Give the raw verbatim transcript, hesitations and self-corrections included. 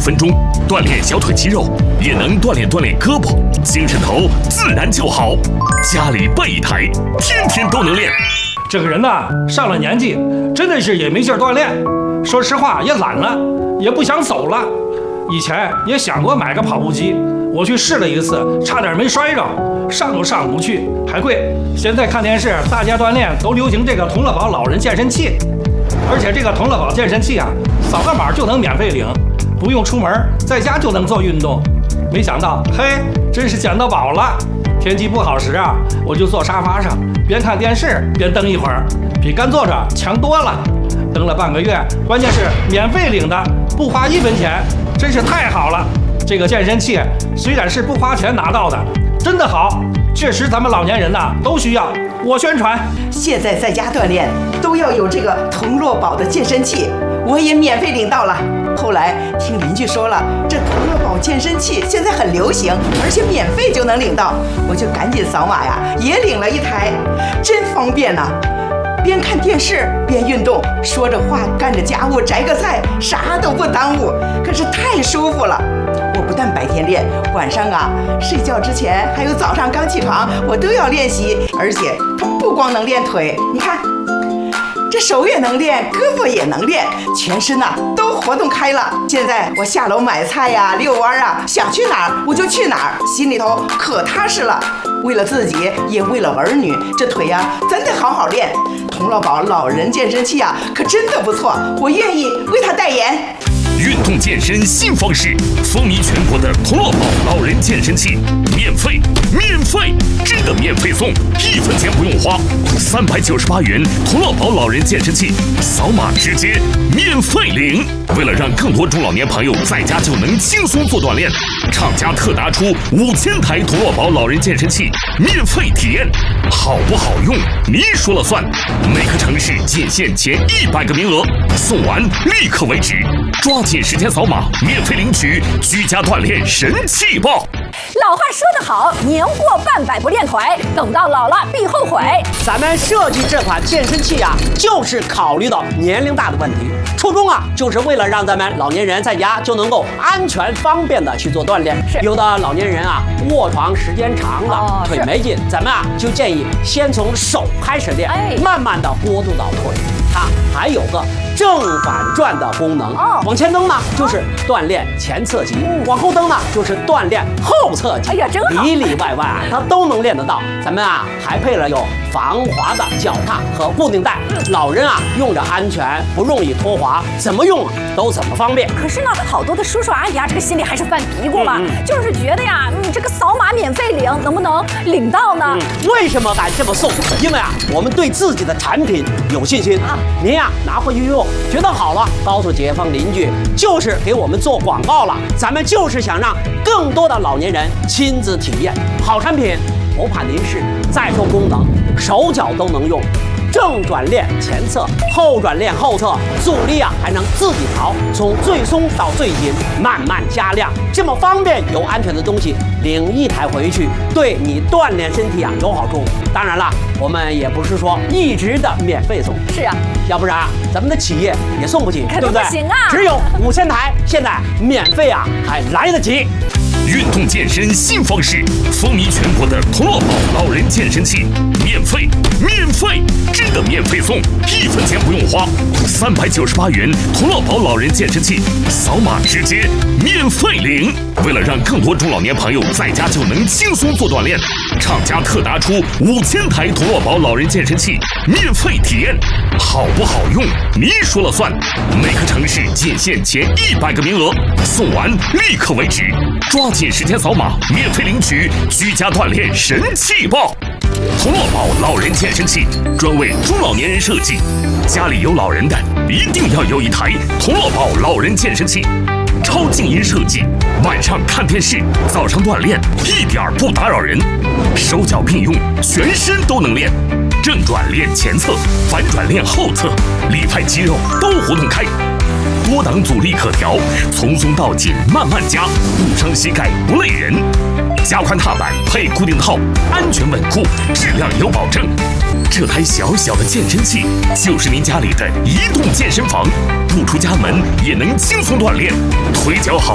分钟，锻炼小腿肌肉，也能锻炼锻炼胳膊，精神头自然就好。家里备一台，天天都能练。 这个人呐，上了年纪，真的是也没劲儿锻炼，说实话也懒了，也不想走了。以前也想过买个跑步机，我去试了一次，差点没摔着，上都上不去，还贵。现在看电视，大家锻炼都流行这个同乐宝老人健身器，而且这个同乐宝健身器啊，扫个码就能免费领，不用出门，在家就能做运动。没想到，嘿，真是捡到宝了！天气不好时啊，我就坐沙发上，边看电视边蹬一会儿，比干坐着强多了。蹬了半个月，关键是免费领的，不花一分钱，真是太好了。这个健身器虽然是不花钱拿到的，真的好，确实咱们老年人呐都需要。我宣传， 现在在家锻炼都要有这个同乐宝的健身器，我也免费领到了。后来听邻居说了，这同乐宝健身器现在很流行，而且免费就能领到，我就赶紧扫码呀，也领了一台，真方便呐、啊！边看电视边运动，说着话干着家务，摘个菜，啥都不耽误，可是太舒服了。我不但白天练，晚上啊睡觉之前还有早上刚起床，我都要练习。而且它不光能练腿，你看这手也能练，胳膊也能练，全身呐、啊、都活动开了。现在我下楼买菜呀、啊、遛弯啊，想去哪儿我就去哪儿，心里头可踏实了。为了自己，也为了儿女，这腿呀、啊、真得好好练。同乐宝老人健身器啊，可真的不错，我愿意为他代言。 运动健身新方式，风靡全国的同乐宝老人健身器，免费，免费，真的免费送，一分钱不用花，三百九十八元同乐宝老人健身器，扫码直接免费领。为了让更多中老年朋友在家就能轻松做锻炼，厂家特拿出五千台同乐宝老人健身器免费体验，好不好用你说了算。每个城市仅限前一百个名额，送完立刻为止，抓紧时间扫码，免费领取居家锻炼神器包。 老话说得好，年过半百不练腿，等到老了必后悔。 咱们设计这款健身器啊，就是考虑到年龄大的问题，初衷啊，就是为了让咱们老年人在家就能够安全方便的去做锻炼。有的老年人啊，卧床时间长了，哦、腿没劲，咱们啊就建议先从手开始练，哎、慢慢的过渡到腿。它还有个正反转的功能，哦、往前蹬呢就是锻炼前侧肌，嗯、往后蹬呢就是锻炼后侧肌。哎呀，真好，里里外外啊它都能练得到。咱们啊还配了有防滑的脚踏和固定带，嗯、老人啊用着安全，不容易脱滑，怎么用都怎么方便。 可是呢，好多的叔叔阿姨啊，这个心里还是犯嘀咕嘛，嗯嗯、就是觉得呀，你这个扫码免费领，能不能领到呢？ 嗯、为什么敢这么送？因为啊，我们对自己的产品有信心啊。您呀、啊、拿回去用，觉得好了，告诉街坊邻居，就是给我们做广告了。咱们就是想让更多的老年人亲自体验好产品，不怕您试，再说功能，手脚都能用。正转练前侧，后转练后侧，阻力啊还能自己调，从最松到最紧，慢慢加量，这么方便又安全的东西，领一台回去，对你锻炼身体啊有好处。当然了，我们也不是说一直的免费送， 是啊， 要不然啊咱们的企业也送不起，对不对？ 不行啊， 只有五千台，现在免费啊还来得及。 运动健身新方式，风靡全国的同乐宝老人健身器，免费，免费，真的免费送，一分钱不用花，三百九十八元同乐宝老人健身器，扫码直接免费领。为了让更多中老年朋友在家就能轻松做锻炼，厂家特拿出五千台同乐宝老人健身器免费体验，好不好用你说了算。每个城市仅限前一百个名额，送完立刻为止，抓紧时间扫码，免费领取居家锻炼神器包。同乐宝老人健身器专为中老年人设计，家里有老人的一定要有一台同乐宝老人健身器，超静音设计，晚上看电视，早上锻炼，一点不打扰人，手脚并用，全身都能练，正转练前侧，反转练后侧，里外肌肉都活动开。多档阻力可调，从松到紧慢慢加，不伤膝盖不累人。加宽踏板配固定套，安全稳固，质量有保证。这台小小的健身器就是您家里的移动健身房，不出家门也能轻松锻炼，腿脚好。